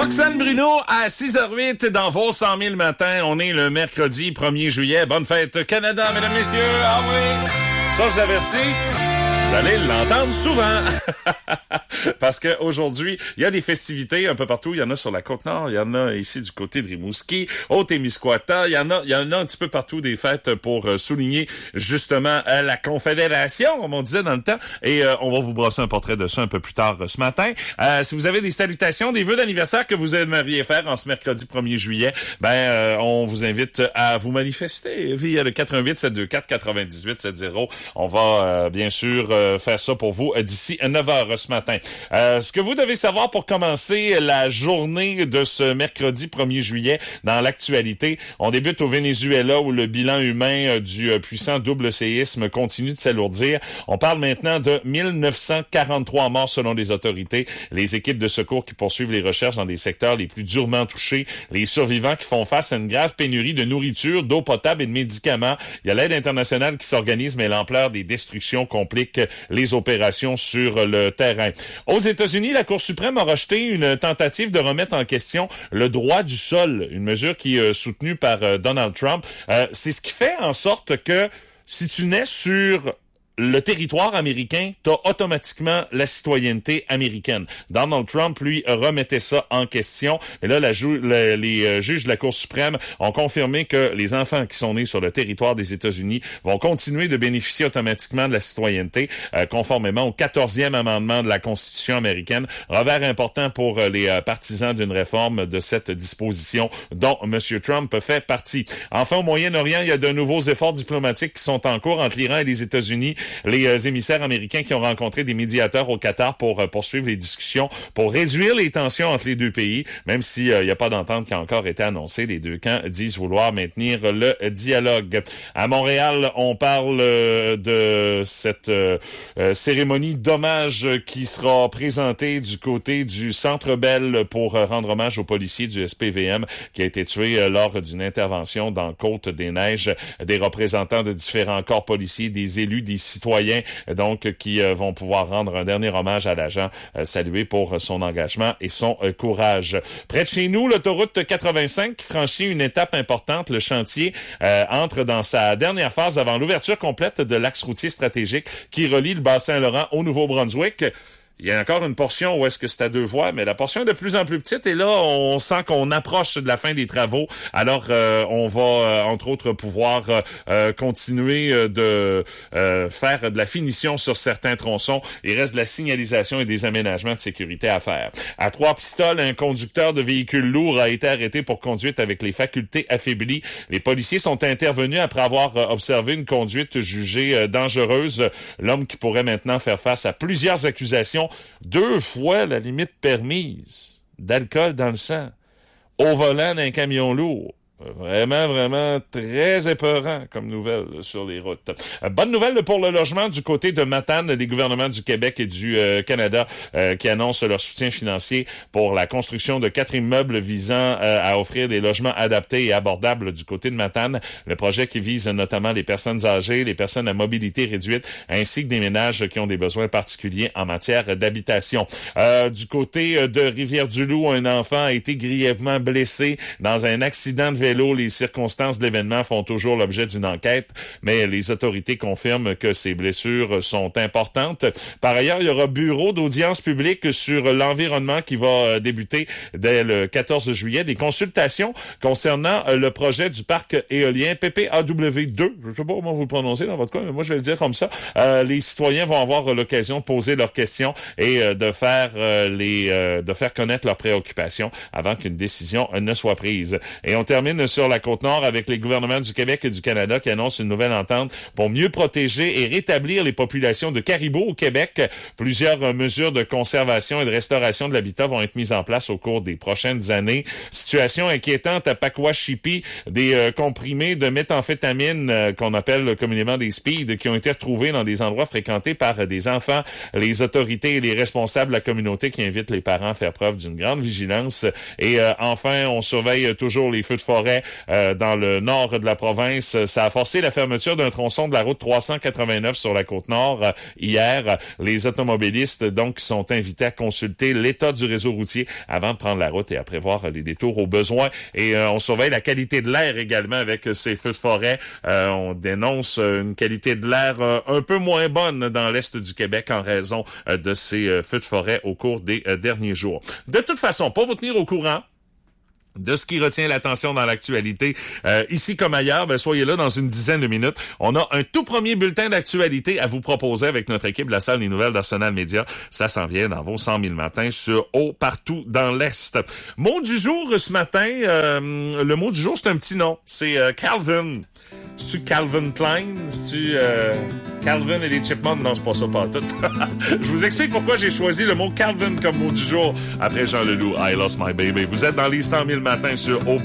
Roxane Bruno à 6h08 dans vos 100 000 matins. On est le mercredi 1er juillet. Bonne fête Canada, mesdames, messieurs. Ah oui, ça je vous avertis, vous allez l'entendre souvent. Parce que aujourd'hui, il y a des festivités un peu partout. Il y en a sur la Côte-Nord, il y en a ici du côté de Rimouski, au Témiscouata. Il y en a un petit peu partout des fêtes pour souligner justement la Confédération, comme on disait dans le temps. Et on va vous brosser un portrait de ça un peu plus tard ce matin. Si vous avez des salutations, des vœux d'anniversaire que vous aimeriez faire en ce mercredi 1er juillet, on vous invite à vous manifester via le 88 724 98 70. On va bien sûr faire ça pour vous d'ici 9h ce matin. Ce que vous devez savoir pour commencer la journée de ce mercredi 1er juillet dans l'actualité, on débute au Venezuela où le bilan humain du puissant double séisme continue de s'alourdir. On parle maintenant de 1943 morts selon les autorités, les équipes de secours qui poursuivent les recherches dans des secteurs les plus durement touchés, les survivants qui font face à une grave pénurie de nourriture, d'eau potable et de médicaments. Il y a l'aide internationale qui s'organise, mais l'ampleur des destructions complique les opérations sur le terrain. Aux États-Unis, la Cour suprême a rejeté une tentative de remettre en question le droit du sol, une mesure qui est soutenue par Donald Trump. C'est ce qui fait en sorte que si tu nais sur le territoire américain, t'as automatiquement la citoyenneté américaine. Donald Trump, lui, remettait ça en question. Et là, les juges de la Cour suprême ont confirmé que les enfants qui sont nés sur le territoire des États-Unis vont continuer de bénéficier automatiquement de la citoyenneté, conformément au 14e amendement de la Constitution américaine. Revers important pour les partisans d'une réforme de cette disposition dont M. Trump fait partie. Enfin, au Moyen-Orient, il y a de nouveaux efforts diplomatiques qui sont en cours entre l'Iran et les États-Unis. Les émissaires américains qui ont rencontré des médiateurs au Qatar pour poursuivre les discussions, pour réduire les tensions entre les deux pays, même s'il n'y a pas d'entente qui a encore été annoncée. Les deux camps disent vouloir maintenir le dialogue. À Montréal, on parle de cette cérémonie d'hommage qui sera présentée du côté du Centre Bell pour rendre hommage aux policiers du SPVM qui a été tué lors d'une intervention dans Côte-des-Neiges. Des représentants de différents corps policiers, des élus, des citoyens donc qui vont pouvoir rendre un dernier hommage à l'agent salué pour son engagement et son courage. Près de chez nous, l'autoroute 85 franchit une étape importante. Le chantier entre dans sa dernière phase avant l'ouverture complète de l'axe routier stratégique qui relie le Bas-Saint-Laurent au Nouveau-Brunswick. Il y a encore une portion où est-ce que c'est à deux voies, mais la portion est de plus en plus petite et là, on sent qu'on approche de la fin des travaux. Alors, on va, entre autres, pouvoir continuer de faire de la finition sur certains tronçons. Il reste de la signalisation et des aménagements de sécurité à faire. À Trois-Pistoles, un conducteur de véhicule lourd a été arrêté pour conduite avec les facultés affaiblies. Les policiers sont intervenus après avoir observé une conduite jugée dangereuse. L'homme qui pourrait maintenant faire face à plusieurs accusations, 2 fois la limite permise d'alcool dans le sang, au volant d'un camion lourd. Vraiment très épeurant comme nouvelle sur les routes. Bonne nouvelle pour le logement du côté de Matane. Les gouvernements du Québec et du Canada qui annoncent leur soutien financier pour la construction de 4 immeubles visant à offrir des logements adaptés et abordables du côté de Matane. Le projet qui vise notamment les personnes âgées, les personnes à mobilité réduite, ainsi que des ménages qui ont des besoins particuliers en matière d'habitation. Du côté de Rivière-du-Loup, un enfant a été grièvement blessé dans un accident de vélo. Les circonstances de l'événement font toujours l'objet d'une enquête, mais les autorités confirment que ces blessures sont importantes. Par ailleurs, il y aura bureau d'audience publique sur l'environnement qui va débuter dès le 14 juillet. Des consultations concernant le projet du parc éolien PPAW2. Je ne sais pas comment vous le prononcez dans votre cas, mais moi je vais le dire comme ça. Les citoyens vont avoir l'occasion de poser leurs questions et de faire connaître leurs préoccupations avant qu'une décision ne soit prise. Et on termine sur la Côte-Nord avec les gouvernements du Québec et du Canada qui annoncent une nouvelle entente pour mieux protéger et rétablir les populations de caribous au Québec. Plusieurs mesures de conservation et de restauration de l'habitat vont être mises en place au cours des prochaines années. Situation inquiétante à Pacoashippi, des comprimés de méthamphétamine qu'on appelle communément des speed qui ont été retrouvés dans des endroits fréquentés par des enfants. Les autorités et les responsables de la communauté qui invitent les parents à faire preuve d'une grande vigilance. Et enfin, on surveille toujours les feux de forêt forêt dans le nord de la province. Ça a forcé la fermeture d'un tronçon de la route 389 sur la Côte-Nord hier. Les automobilistes donc sont invités à consulter l'état du réseau routier avant de prendre la route et à prévoir les détours au besoin. Et on surveille la qualité de l'air également avec ces feux de forêt. On dénonce une qualité de l'air un peu moins bonne dans l'est du Québec en raison de ces feux de forêt au cours des derniers jours. De toute façon, pour vous tenir au courant de ce qui retient l'attention dans l'actualité, ici comme ailleurs, soyez là dans une dizaine de minutes. On a un tout premier bulletin d'actualité à vous proposer avec notre équipe de la salle des nouvelles d'Arsenal Média. Ça s'en vient dans vos 100 000 matins sur haut partout dans l'Est. Mot du jour ce matin, le mot du jour, c'est un petit nom. C'est Calvin. C'est-tu Calvin Klein? C'est-tu Calvin et les Chipmunks? Non, c'est pas ça pas tout. Je vous explique pourquoi j'ai choisi le mot Calvin comme mot du jour après Jean Leloup. I lost my baby. Vous êtes dans les 100 000 matins sur haut